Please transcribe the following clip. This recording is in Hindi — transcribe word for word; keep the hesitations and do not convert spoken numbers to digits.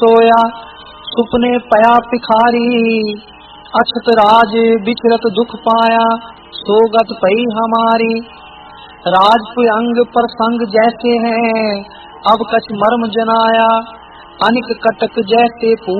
सोया सुपने पया पिखारी, अछत राज बिचरत दुख पाया, सोगत पई हमारी। राजपुय अंग पर संग जैसे हैं, अब कछ मर्म जनाया, अनिक कटक जैसे